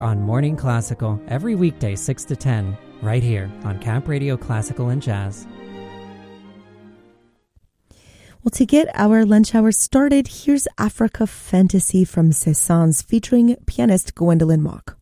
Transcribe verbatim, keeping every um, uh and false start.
on Morning Classical every weekday six to ten, right here on Camp Radio Classical and Jazz. Well, to get our lunch hour started, here's Africa Fantasy from Cezanne's featuring pianist Gwendolyn Mock.